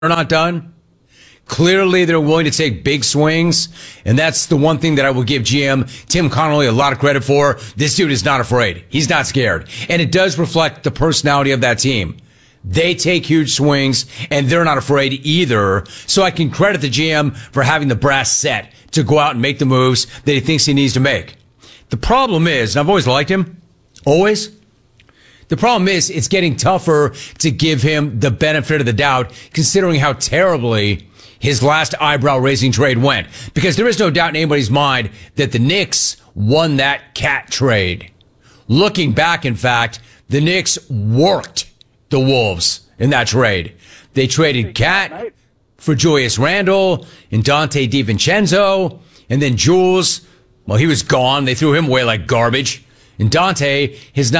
not done. Clearly, they're willing to take big swings, and that's the one thing that I will give GM Tim Connolly a lot of credit for. This dude is not afraid. He's not scared. And it does reflect the personality of that team. They take huge swings, and they're not afraid either. So I can credit the GM for having the brass set to go out and make the moves that he thinks he needs to make. The problem is, and I've always liked him, always, the problem is it's getting tougher to give him the benefit of the doubt, considering how terribly his last eyebrow-raising trade went. Because there is no doubt in anybody's mind that the Knicks won that cat trade. Looking back, in fact, the Knicks worked the Wolves in that trade. They traded Cat for Julius Randle and Dante DiVincenzo, and then Jules, well, he was gone. They threw him away like garbage. And Dante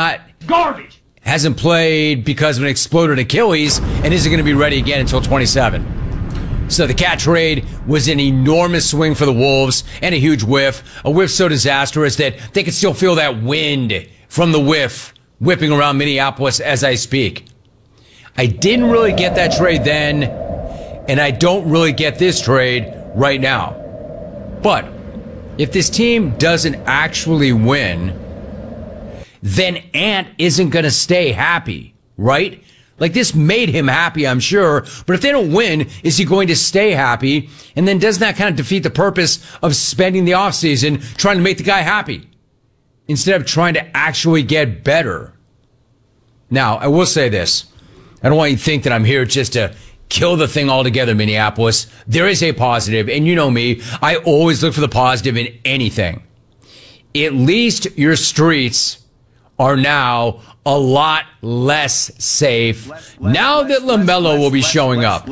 hasn't played because of an exploded Achilles and isn't going to be ready again until 27. So the Cat trade was an enormous swing for the Wolves and a huge whiff. A whiff so disastrous that they could still feel that wind from the whiff whipping around Minneapolis as I speak. I didn't really get that trade then, and I don't really get this trade right now. But if this team doesn't actually win, then Ant isn't going to stay happy, right? Like, this made him happy, I'm sure. But if they don't win, is he going to stay happy? And then doesn't that kind of defeat the purpose of spending the offseason trying to make the guy happy instead of trying to actually get better? Now, I will say this. I don't want you to think that I'm here just to kill the thing altogether, Minneapolis. There is a positive, and you know me. I always look for the positive in anything. At least your streets are now a lot less safe now that LaMelo will be showing up.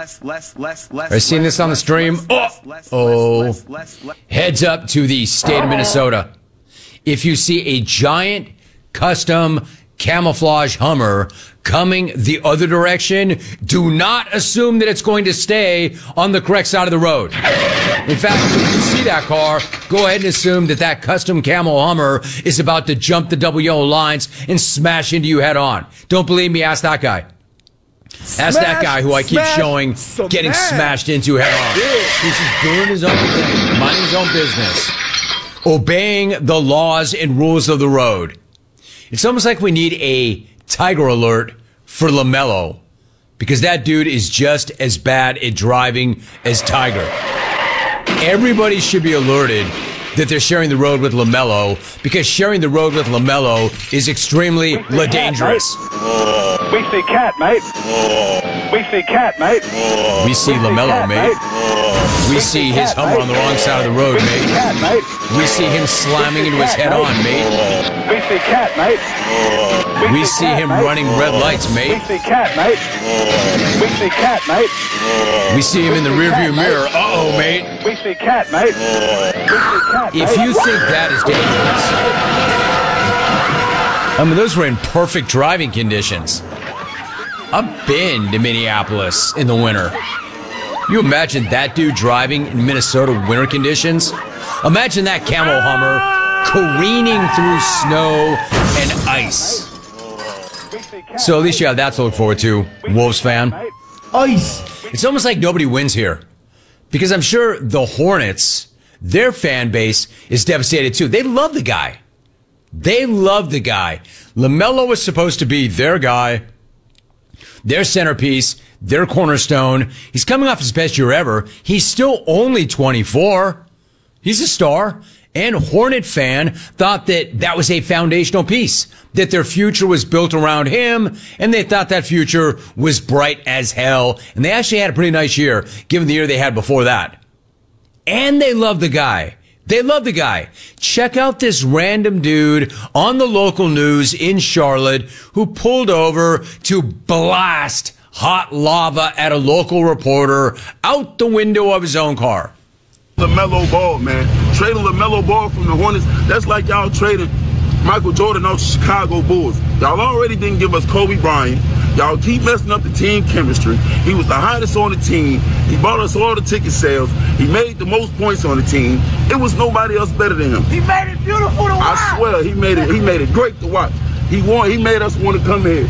Are you seeing this on the stream? Oh, heads up to the state of Minnesota. If you see a giant custom camouflage Hummer coming the other direction, do not assume that it's going to stay on the correct side of the road. In fact, if you see that car, go ahead and assume that that custom camo Hummer is about to jump the double yellow lines and smash into you head on. Don't believe me? Ask that guy. Ask that guy who I keep showing getting smashed into head on. He's just doing his own thing, minding his own business, obeying the laws and rules of the road. It's almost like we need a Tiger alert for LaMelo, because that dude is just as bad at driving as Tiger. Everybody should be alerted that they're sharing the road with LaMelo, because sharing the road with LaMelo is extremely dangerous. We see Cat, mate. We see Cat, mate. We see LaMelo, mate. We see his Hummer on the wrong side of the road, mate. We see him slamming into his head on, mate. We see Cat, mate. We see him running red lights, mate. We see Cat, mate. We see Cat, mate. We see him in the rearview mirror. Uh-oh, mate. We see Cat, mate. If you think that is dangerous, I mean, those were in perfect driving conditions. I've been to Minneapolis in the winter. You imagine that dude driving in Minnesota winter conditions? Imagine that camo Hummer careening through snow and ice. So at least you have that to look forward to, Wolves fan. Ice. It's almost like nobody wins here, because I'm sure the Hornets, their fan base, is devastated too. They love the guy. They love the guy. LaMelo was supposed to be their guy, their centerpiece, their cornerstone. He's coming off his best year ever. He's still only 24. He's a star. And Hornet fan thought that that was a foundational piece, that their future was built around him, and they thought that future was bright as hell. And they actually had a pretty nice year, given the year they had before that. And they love the guy. They love the guy. Check out this random dude on the local news in Charlotte who pulled over to blast hot lava at a local reporter out the window of his own car. LaMelo Ball, man. Trading LaMelo Ball from the Hornets, that's like y'all trading Michael Jordan off the Chicago Bulls. Y'all already didn't give us Kobe Bryant. Y'all keep messing up the team chemistry. He was the hottest on the team. He bought us all the ticket sales. He made the most points on the team. It was nobody else better than him. He made it beautiful to watch. I swear, he made it great to watch. He made us want to come here.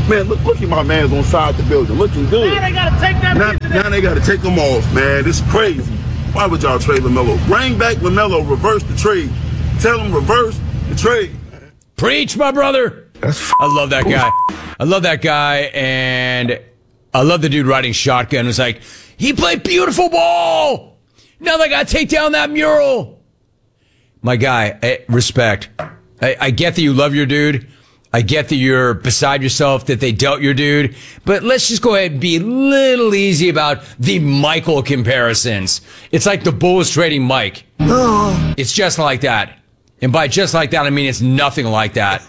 Man, look at my man's on side the building, looking good. Now they gotta take that. Now they gotta take him off, man. It's crazy. Why would y'all trade LaMelo? Bring back LaMelo, reverse the trade. Tell him reverse the trade. Preach, my brother. I love that guy. I love that guy, and I love the dude riding shotgun. It's like, he played beautiful ball. Now they gotta take down that mural. My guy, respect. I get that you love your dude. I get that you're beside yourself that they dealt your dude, but let's just go ahead and be a little easy about the Michael comparisons. It's like the Bulls trading Mike. It's just like that. And by just like that, I mean it's nothing like that.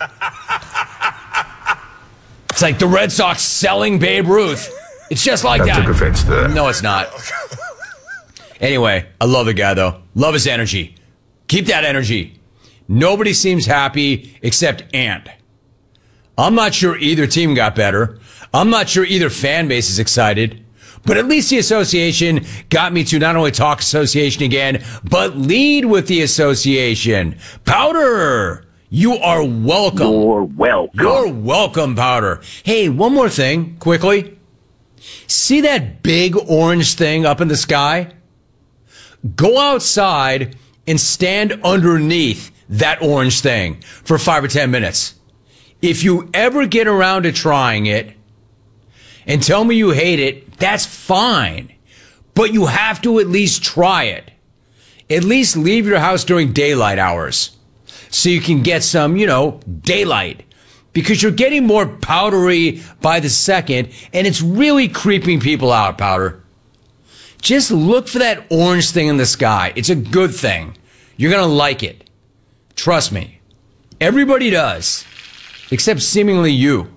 It's like the Red Sox selling Babe Ruth. It's just like that. I took offense to that. No, it's not. Anyway, I love the guy, though. Love his energy. Keep that energy. Nobody seems happy except Ant. I'm not sure either team got better. I'm not sure either fan base is excited. But at least the association got me to not only talk association again, but lead with the association. Powder, you are welcome. You're welcome. You're welcome, Powder. Hey, one more thing, quickly. See that big orange thing up in the sky? Go outside and stand underneath that orange thing for 5 or 10 minutes. If you ever get around to trying it and tell me you hate it, that's fine. But you have to at least try it. At least leave your house during daylight hours so you can get some, daylight. Because you're getting more powdery by the second, and it's really creeping people out, Powder. Just look for that orange thing in the sky. It's a good thing. You're going to like it. Trust me. Everybody does. Except seemingly you.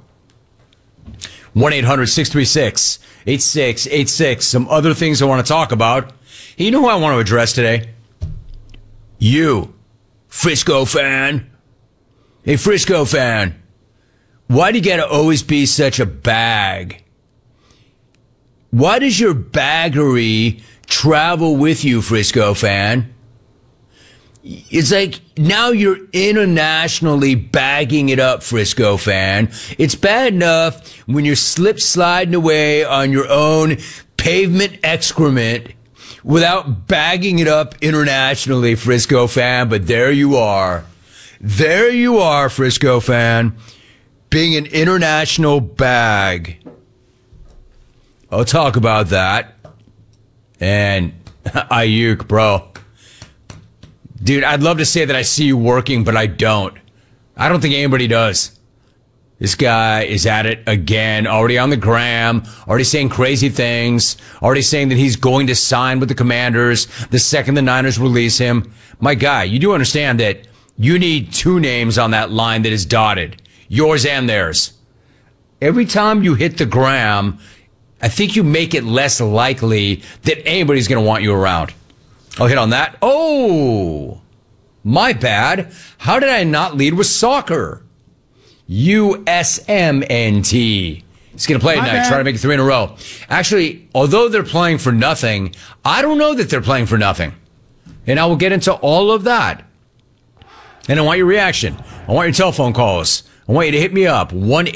1-800-636-8686. Some other things I want to talk about. Hey, you know who I want to address today? You. Frisco fan. Hey, Frisco fan. Why do you gotta always be such a bag? Why does your baggery travel with you, Frisco fan? It's like now you're internationally bagging it up, Frisco fan. It's bad enough when you're slip sliding away on your own pavement excrement without bagging it up internationally, Frisco fan. But there you are. There you are, Frisco fan, being an international bag. I'll talk about that. And Ayuk, bro. Dude, I'd love to say that I see you working, but I don't. I don't think anybody does. This guy is at it again, already on the gram, already saying crazy things, already saying that he's going to sign with the Commanders the second the Niners release him. My guy, you do understand that you need two names on that line that is dotted, yours and theirs. Every time you hit the gram, I think you make it less likely that anybody's going to want you around. I'll hit on that. Oh, my bad. How did I not lead with soccer? USMNT. He's going to play tonight, try to make it 3 in a row. Actually, although they're playing for nothing, I don't know that they're playing for nothing. And I will get into all of that. And I want your reaction. I want your telephone calls. I want you to hit me up.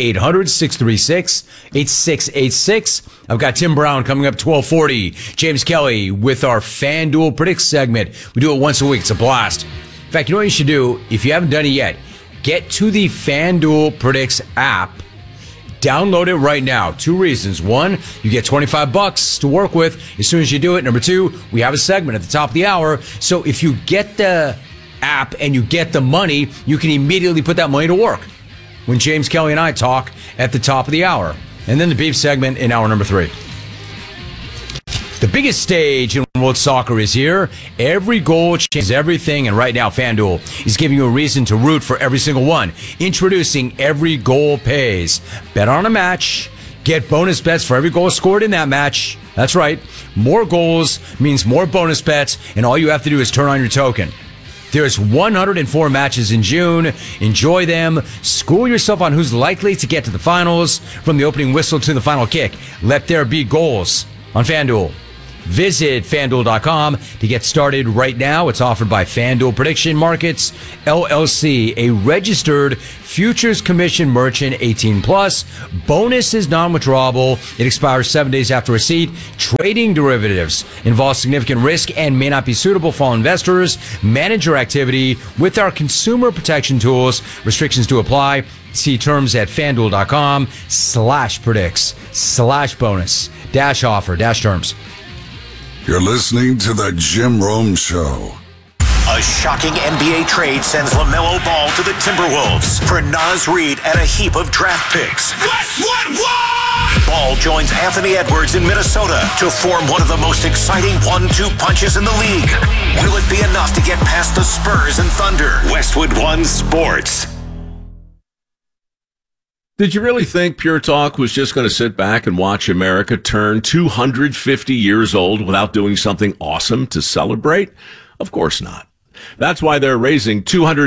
1-800-636-8686. I've got Tim Brown coming up 1240. James Kelly with our FanDuel Predicts segment. We do it once a week. It's a blast. In fact, you know what you should do? If you haven't done it yet, get to the FanDuel Predicts app. Download it right now. 2 reasons. 1, you get $25 to work with as soon as you do it. Number 2, we have a segment at the top of the hour. So if you get the app and you get the money, you can immediately put that money to work when James Kelly and I talk at the top of the hour. And then the beef segment in hour number 3. The biggest stage in world soccer is here. Every goal changes everything, and right now FanDuel is giving you a reason to root for every single one. Introducing Every Goal Pays. Bet on a match. Get bonus bets for every goal scored in that match. That's right. More goals means more bonus bets, and all you have to do is turn on your token. There's 104 matches in June. Enjoy them. School yourself on who's likely to get to the finals from the opening whistle to the final kick. Let there be goals on FanDuel. Visit FanDuel.com to get started right now. It's offered by FanDuel Prediction Markets, LLC, a registered Futures Commission merchant, 18 plus. Bonus is non-withdrawable. It expires 7 days after receipt. Trading derivatives involves significant risk and may not be suitable for all investors. Manage your activity with our consumer protection tools. Restrictions do apply. See terms at FanDuel.com/predicts/bonus-offer-terms. You're listening to the Jim Rome Show. A shocking NBA trade sends LaMelo Ball to the Timberwolves for Naz Reid and a heap of draft picks. What? Ball joins Anthony Edwards in Minnesota to form one of the most exciting 1-2 punches in the league. Will it be enough to get past the Spurs and Thunder? Westwood One Sports. Did you really think Pure Talk was just going to sit back and watch America turn 250 years old without doing something awesome to celebrate? Of course not. That's why they're raising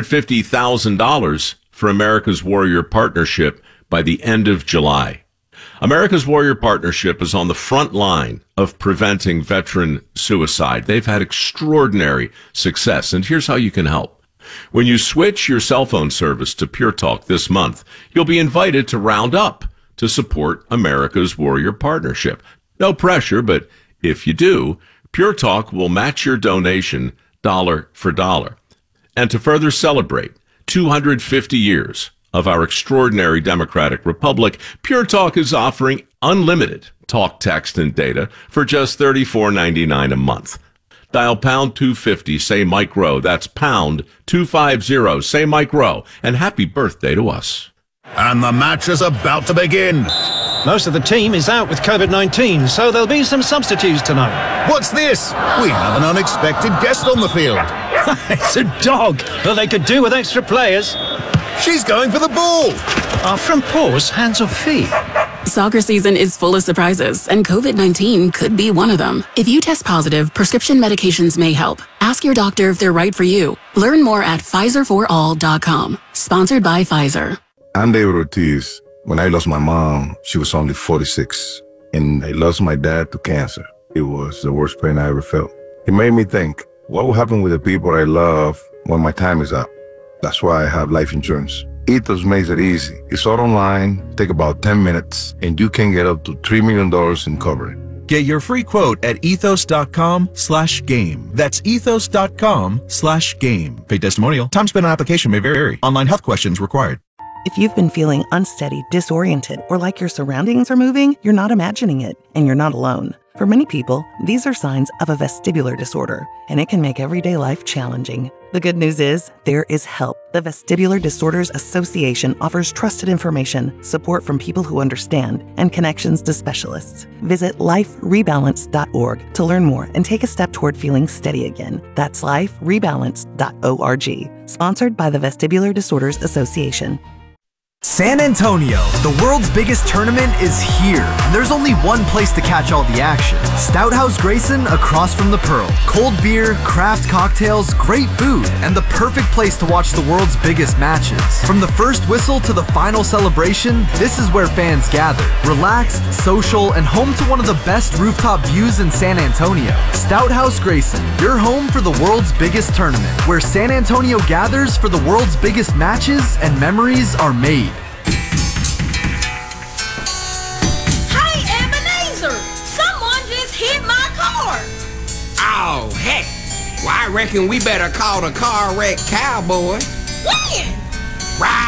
$250,000 for America's Warrior Partnership by the end of July. America's Warrior Partnership is on the front line of preventing veteran suicide. They've had extraordinary success, and here's how you can help. When you switch your cell phone service to Pure Talk this month, you'll be invited to round up to support America's Warrior Partnership. No pressure, but if you do, Pure Talk will match your donation dollar for dollar. And to further celebrate 250 years of our extraordinary democratic republic, Pure Talk is offering unlimited talk, text, and data for just $34.99 a month. Dial pound 250, say Mike Rowe. That's pound 250, say Mike Rowe. And happy birthday to us. And the match is about to begin. Most of the team is out with COVID-19, so there'll be some substitutes tonight. What's this? We have an unexpected guest on the field. It's a dog. Well, they could do with extra players. She's going for the ball. Are front paws hands or feet? Soccer season is full of surprises, and COVID-19 could be one of them. If you test positive, prescription medications may help. Ask your doctor if they're right for you. Learn more at PfizerForAll.com. Sponsored by Pfizer. I'm David Ortiz. When I lost my mom, she was only 46, and I lost my dad to cancer. It was the worst pain I ever felt. It made me think, what will happen with the people I love when my time is up? That's why I have life insurance. Ethos makes it easy. It's all online, take about 10 minutes, and you can get up to $3 million in coverage. Get your free quote at ethos.com/game. That's ethos.com/game. Paid testimonial. Time spent on application may vary. Online health questions required. If you've been feeling unsteady, disoriented, or like your surroundings are moving, you're not imagining it, and you're not alone. For many people, these are signs of a vestibular disorder, and it can make everyday life challenging. The good news is, there is help. The Vestibular Disorders Association offers trusted information, support from people who understand, and connections to specialists. Visit liferebalance.org to learn more and take a step toward feeling steady again. That's liferebalance.org. Sponsored by the Vestibular Disorders Association. San Antonio, the world's biggest tournament, is here. And there's only one place to catch all the action. Stout House Grayson across from the Pearl. Cold beer, craft cocktails, great food, and the perfect place to watch the world's biggest matches. From the first whistle to the final celebration, this is where fans gather. Relaxed, social, and home to one of the best rooftop views in San Antonio. Stout House Grayson, your home for the world's biggest tournament, where San Antonio gathers for the world's biggest matches and memories are made. Oh, heck. Well, I reckon we better call the car wreck cowboy. When? Right